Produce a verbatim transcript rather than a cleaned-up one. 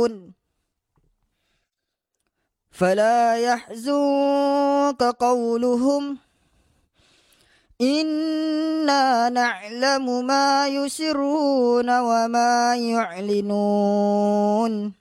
فلا يحزنك قولهم إنا نعلم ما يسرون وما يعلنون